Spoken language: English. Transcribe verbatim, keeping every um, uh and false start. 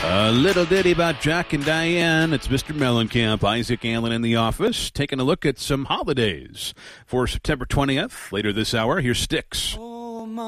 A little ditty about Jack and Diane. It's Mister Mellencamp, Isaac Allen in the office, taking a look at some holidays for September twentieth. Later this hour, here's Styx. Oh.